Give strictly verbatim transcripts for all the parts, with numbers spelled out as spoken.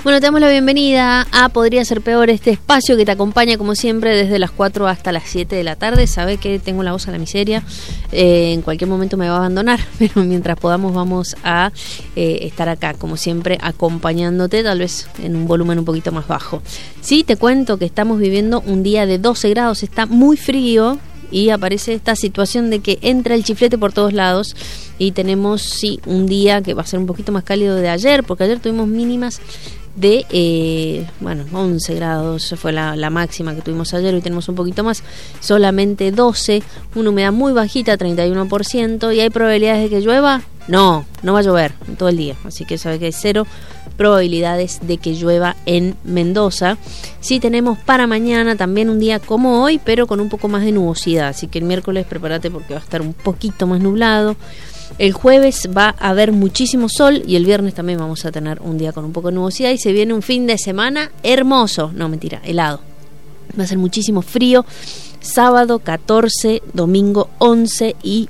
Bueno, te damos la bienvenida a Podría Ser Peor, este espacio que te acompaña como siempre desde las cuatro hasta las siete de la tarde. Sabe que tengo la voz a la miseria, eh, en cualquier momento me va a abandonar, pero mientras podamos vamos a eh, estar acá como siempre acompañándote, tal vez en un volumen un poquito más bajo. Sí, te cuento que estamos viviendo un día de doce grados, está muy frío y aparece esta situación de que entra el chiflete por todos lados y tenemos sí un día que va a ser un poquito más cálido de ayer, porque ayer tuvimos mínimas de, eh, bueno, once grados fue la, la máxima que tuvimos ayer. Hoy tenemos un poquito más, solamente doce, una humedad muy bajita, treinta y uno por ciento, y hay probabilidades de que llueva. No, no va a llover en todo el día, así que sabe que hay cero probabilidades de que llueva en Mendoza. Sí tenemos para mañana también un día como hoy, pero con un poco más de nubosidad, así que el miércoles prepárate porque va a estar un poquito más nublado. El jueves va a haber muchísimo sol y el viernes también vamos a tener un día con un poco de nubosidad y se viene un fin de semana hermoso. No, mentira, helado. Va a ser muchísimo frío. Sábado catorce, domingo once y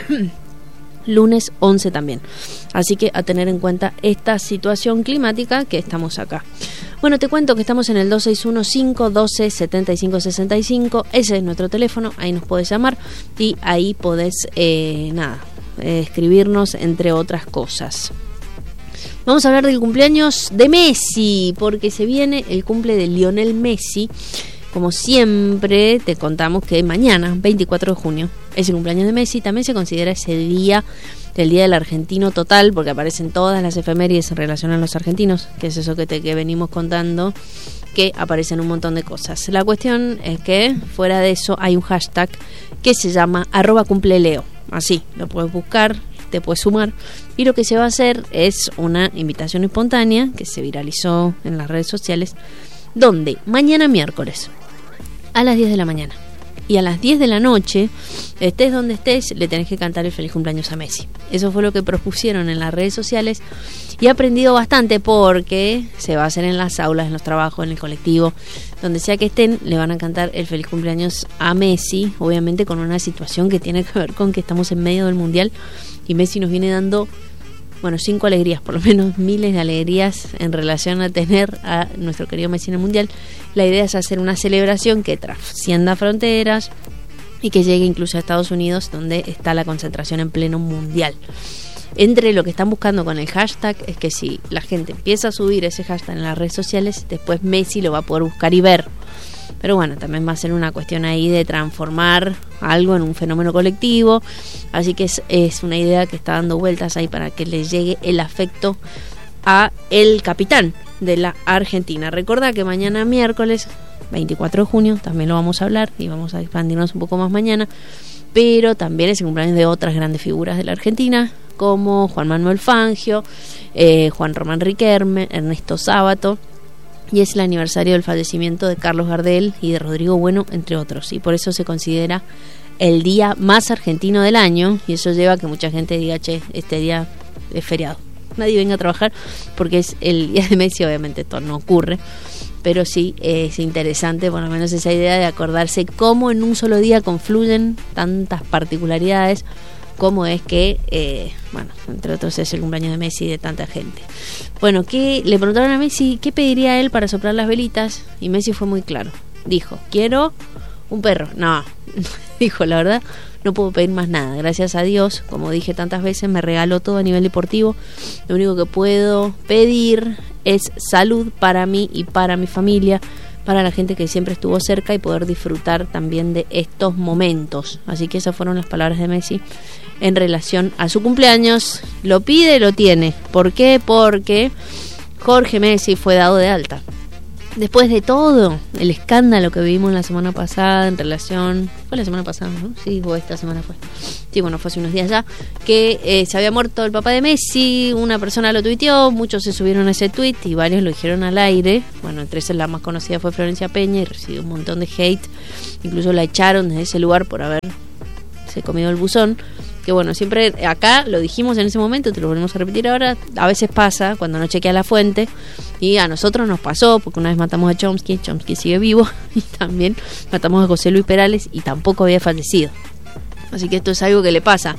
lunes once también. Así que a tener en cuenta esta situación climática que estamos acá. Bueno, te cuento que estamos en el dos seis uno, cinco uno dos, siete cinco seis cinco. Ese es nuestro teléfono, ahí nos podés llamar y ahí podés, eh, nada, eh, escribirnos entre otras cosas. Vamos a hablar del cumpleaños de Messi, porque se viene el cumple de Lionel Messi. Como siempre, te contamos que mañana, veinticuatro de junio, es el cumpleaños de Messi. También se considera ese día, el Día del Argentino Total, porque aparecen todas las efemérides en relación a los argentinos, que es eso que, te, que venimos contando, que aparecen un montón de cosas. La cuestión es que, fuera de eso, hay un hashtag que se llama arroba cumpleleo. Así, lo puedes buscar, te puedes sumar. Y lo que se va a hacer es una invitación espontánea que se viralizó en las redes sociales, donde mañana miércoles, a las diez de la mañana y a las diez de la noche, estés donde estés, le tenés que cantar el feliz cumpleaños a Messi. Eso fue lo que propusieron en las redes sociales y he aprendido bastante porque se va a hacer en las aulas, en los trabajos, en el colectivo, donde sea que estén, le van a cantar el feliz cumpleaños a Messi, obviamente con una situación que tiene que ver con que estamos en medio del Mundial y Messi nos viene dando, bueno, cinco alegrías, por lo menos miles de alegrías en relación a tener a nuestro querido Messi en el Mundial. La idea es hacer una celebración que trascienda fronteras y que llegue incluso a Estados Unidos, donde está la concentración en pleno Mundial. Entre lo que están buscando con el hashtag es que si la gente empieza a subir ese hashtag en las redes sociales, después Messi lo va a poder buscar y ver. Pero bueno, también va a ser una cuestión ahí de transformar algo en un fenómeno colectivo. Así que es, es una idea que está dando vueltas ahí para que le llegue el afecto a el capitán de la Argentina. Recordá que mañana miércoles veinticuatro de junio también lo vamos a hablar y vamos a expandirnos un poco más mañana. Pero también es el cumpleaños de otras grandes figuras de la Argentina, como Juan Manuel Fangio, eh, Juan Román Riquelme, Ernesto Sábato. Y es el aniversario del fallecimiento de Carlos Gardel y de Rodrigo Bueno, entre otros. Y por eso se considera el día más argentino del año. Y eso lleva a que mucha gente diga, che, este día es feriado. Nadie venga a trabajar porque es el día de Messi. Obviamente esto no ocurre. Pero sí es interesante, por lo menos esa idea de acordarse cómo en un solo día confluyen tantas particularidades. Cómo es que, eh, bueno, entre otros es el cumpleaños de Messi y de tanta gente. Bueno, ¿qué le preguntaron a Messi qué pediría él para soplar las velitas? Y Messi fue muy claro. Dijo, quiero un perro. No, dijo, la verdad, no puedo pedir más nada. Gracias a Dios, como dije tantas veces, me regaló todo a nivel deportivo. Lo único que puedo pedir es salud para mí y para mi familia, para la gente que siempre estuvo cerca y poder disfrutar también de estos momentos. Así que esas fueron las palabras de Messi en relación a su cumpleaños. Lo pide, lo tiene. ¿Por qué? Porque Jorge Messi fue dado de alta. Después de todo el escándalo que vivimos la semana pasada en relación... Fue la semana pasada, ¿no? Sí, o esta semana fue. Sí, bueno, fue hace unos días ya. Que eh, se había muerto el papá de Messi, una persona lo tuiteó, muchos se subieron a ese tuit y varios lo dijeron al aire. Bueno, entre esas la más conocida fue Florencia Peña y recibió un montón de hate. Incluso la echaron desde ese lugar por haberse comido el buzón. Que bueno, siempre acá lo dijimos en ese momento, te lo volvemos a repetir ahora, a veces pasa cuando no chequea la fuente, y a nosotros nos pasó, porque una vez matamos a Chomsky, Chomsky sigue vivo, y también matamos a José Luis Perales, y tampoco había fallecido. Así que esto es algo que le pasa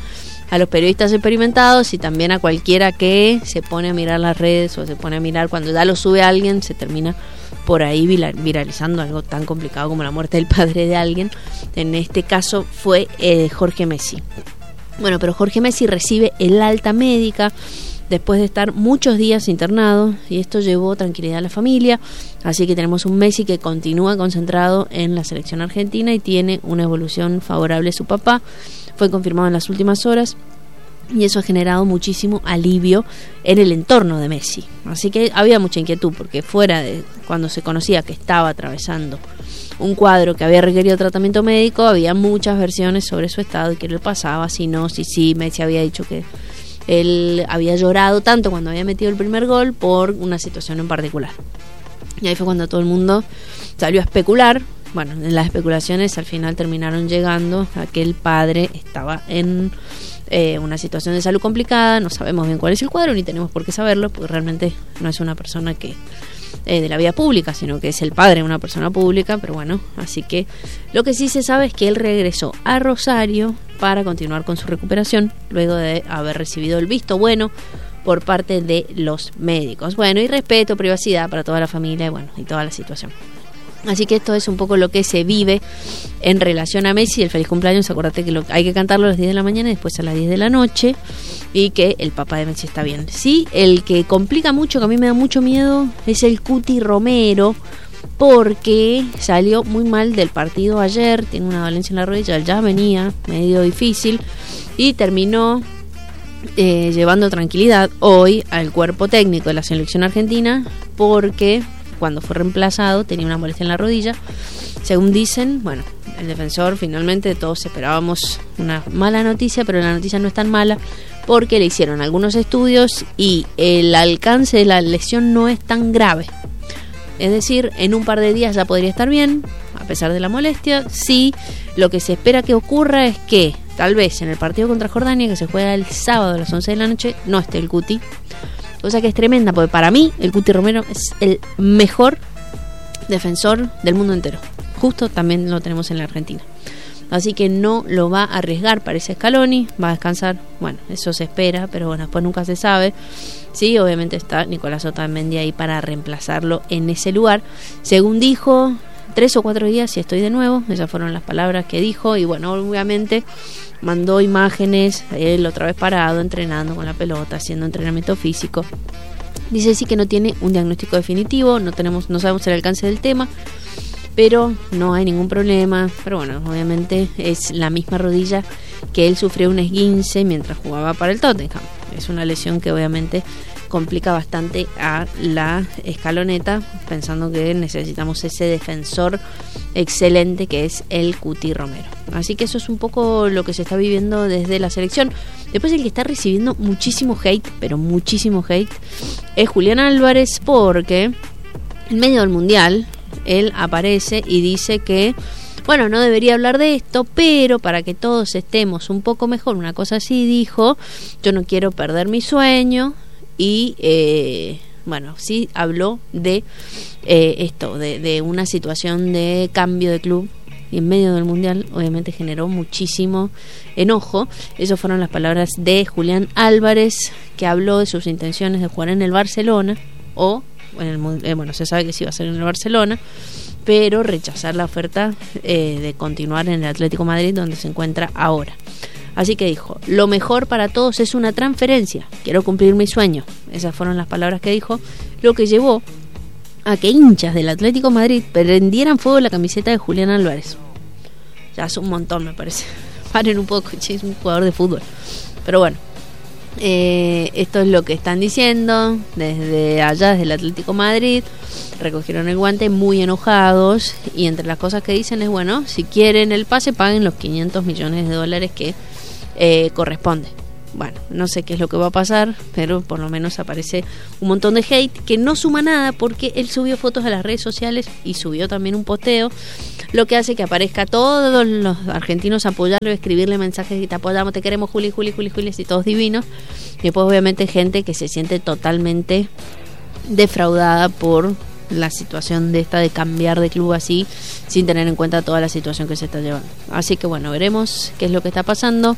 a los periodistas experimentados y también a cualquiera que se pone a mirar las redes o se pone a mirar cuando ya lo sube alguien, se termina por ahí viralizando algo tan complicado como la muerte del padre de alguien. En este caso fue eh, Jorge Messi. Bueno, pero Jorge Messi recibe el alta médica después de estar muchos días internado y esto llevó tranquilidad a la familia, así que tenemos un Messi que continúa concentrado en la selección argentina y tiene una evolución favorable a su papá. Fue confirmado en las últimas horas y eso ha generado muchísimo alivio en el entorno de Messi, así que había mucha inquietud porque fuera de cuando se conocía que estaba atravesando un cuadro que había requerido tratamiento médico, había muchas versiones sobre su estado y qué le pasaba, si no, si sí, Messi había dicho que él había llorado tanto cuando había metido el primer gol por una situación en particular. Y ahí fue cuando todo el mundo salió a especular. Bueno, en las especulaciones al final terminaron llegando a que el padre estaba en eh, una situación de salud complicada. No sabemos bien cuál es el cuadro, ni tenemos por qué saberlo, porque realmente no es una persona que eh, de la vida pública, sino que es el padre de una persona pública. Pero bueno, así que lo que sí se sabe es que él regresó a Rosario para continuar con su recuperación luego de haber recibido el visto bueno por parte de los médicos. Bueno, y respeto, privacidad para toda la familia y bueno, y toda la situación. Así que esto es un poco lo que se vive en relación a Messi. El feliz cumpleaños, acuérdate que lo, hay que cantarlo a las diez de la mañana y después a las diez de la noche, y que el papá de Messi está bien. Sí, el que complica mucho, que a mí me da mucho miedo, es el Cuti Romero, porque salió muy mal del partido ayer, tiene una dolencia en la rodilla, ya venía medio difícil y terminó eh, llevando tranquilidad hoy al cuerpo técnico de la selección argentina, porque cuando fue reemplazado tenía una molestia en la rodilla. Según dicen, bueno, el defensor, finalmente todos esperábamos una mala noticia, pero la noticia no es tan mala porque le hicieron algunos estudios y el alcance de la lesión no es tan grave. Es decir, en un par de días ya podría estar bien, a pesar de la molestia. Sí, lo que se espera que ocurra es que tal vez en el partido contra Jordania, que se juega el sábado a las once de la noche, no esté el Cuti. Cosa que es tremenda, porque para mí el Cuti Romero es el mejor defensor del mundo entero. Justo también lo tenemos en la Argentina. Así que no lo va a arriesgar, parece Scaloni, va a descansar. Bueno, eso se espera, pero bueno, después nunca se sabe. Sí, obviamente está Nicolás Otamendi ahí para reemplazarlo en ese lugar. Según dijo, tres o cuatro días y estoy de nuevo. Esas fueron las palabras que dijo. Y bueno, obviamente mandó imágenes, él otra vez parado, entrenando con la pelota, haciendo entrenamiento físico. Dice sí que no tiene un diagnóstico definitivo, no tenemos, no sabemos el alcance del tema, pero no hay ningún problema. Pero bueno, obviamente es la misma rodilla que él sufrió un esguince mientras jugaba para el Tottenham. Es una lesión que obviamente complica bastante a la escaloneta, pensando que necesitamos ese defensor excelente que es el Cuti Romero. Así que eso es un poco lo que se está viviendo desde la selección. Después el que está recibiendo muchísimo hate, pero muchísimo hate, es Julián Álvarez, porque en medio del Mundial él aparece y dice que bueno, no debería hablar de esto, pero para que todos estemos un poco mejor, una cosa así dijo, yo no quiero perder mi sueño. Y eh, bueno, sí habló de eh, esto, de, de una situación de cambio de club y en medio del Mundial obviamente generó muchísimo enojo. Esas fueron las palabras de Julián Álvarez, que habló de sus intenciones de jugar en el Barcelona o, en el, eh, bueno, se sabe que sí va a ser en el Barcelona, pero rechazar la oferta eh, de continuar en el Atlético de Madrid, donde se encuentra ahora. Así que dijo, lo mejor para todos es una transferencia, quiero cumplir mi sueño. Esas fueron las palabras que dijo, lo que llevó a que hinchas del Atlético de Madrid prendieran fuego la camiseta de Julián Álvarez. Ya es un montón, me parece. Paren un poco, che, es un jugador de fútbol. Pero bueno, eh, esto es lo que están diciendo desde allá, desde el Atlético de Madrid. Recogieron el guante muy enojados y entre las cosas que dicen es, bueno, si quieren el pase paguen los quinientos millones de dólares que eh, corresponde. Bueno, no sé qué es lo que va a pasar, pero por lo menos aparece un montón de hate que no suma nada, porque él subió fotos a las redes sociales y subió también un posteo, lo que hace que aparezca todos los argentinos a apoyarlo, escribirle mensajes que te apoyamos, te queremos Juli, Juli, Juli, Juli, y todos divinos. Y después obviamente gente que se siente totalmente defraudada por la situación de esta de cambiar de club así, sin tener en cuenta toda la situación que se está llevando. Así que bueno, veremos qué es lo que está pasando.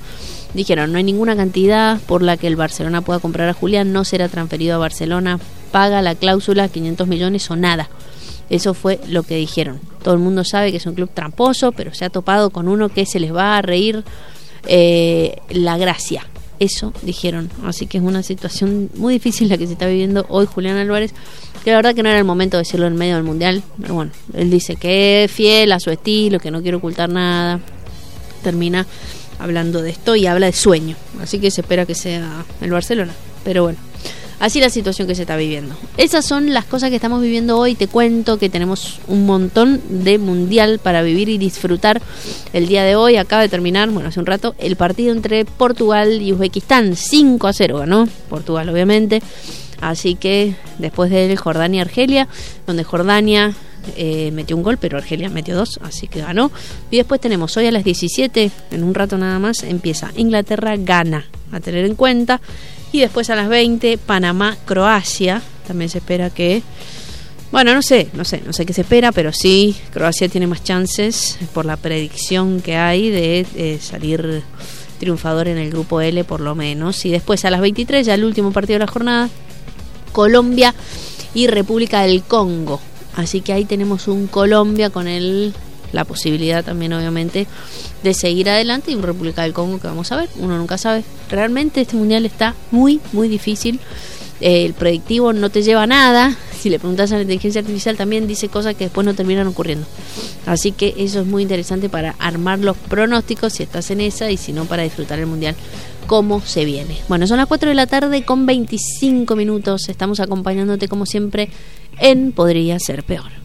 Dijeron, no hay ninguna cantidad por la que el Barcelona pueda comprar a Julián, no será transferido a Barcelona, paga la cláusula quinientos millones o nada. Eso fue lo que dijeron. Todo el mundo sabe que es un club tramposo, pero se ha topado con uno que se les va a reír eh, la gracia. Eso dijeron. Así que es una situación muy difícil la que se está viviendo hoy Julián Álvarez, que la verdad que no era el momento de decirlo en medio del Mundial, pero bueno, él dice que es fiel a su estilo, que no quiere ocultar nada. Termina hablando de esto y habla de sueño, así que se espera que sea el Barcelona, pero bueno, así la situación que se está viviendo. Esas son las cosas que estamos viviendo hoy. Te cuento que tenemos un montón de Mundial para vivir y disfrutar el día de hoy. Acaba de terminar, bueno, hace un rato, el partido entre Portugal y Uzbekistán. cinco a cero ganó Portugal, obviamente. Así que después de Jordania-Argelia, donde Jordania eh, metió un gol, pero Argelia metió dos, así que ganó. Y después tenemos hoy a las diecisiete, en un rato nada más, empieza Inglaterra-Ghana, a tener en cuenta. Y después a las veinte, Panamá-Croacia. También se espera que... Bueno, no sé, no sé, no sé qué se espera, pero sí, Croacia tiene más chances por la predicción que hay de eh, salir triunfador en el grupo L, por lo menos. Y después a las veintitrés, ya el último partido de la jornada, Colombia y República del Congo. Así que ahí tenemos un Colombia con el... la posibilidad también obviamente de seguir adelante, y un República del Congo que vamos a ver, uno nunca sabe. Realmente este mundial está muy muy difícil, eh, el predictivo no te lleva a nada. Si le preguntas a la inteligencia artificial también dice cosas que después no terminan ocurriendo, así que eso es muy interesante para armar los pronósticos si estás en esa, y si no, para disfrutar el mundial como se viene. Bueno, son las cuatro de la tarde con veinticinco minutos, estamos acompañándote como siempre en Podría Ser Peor.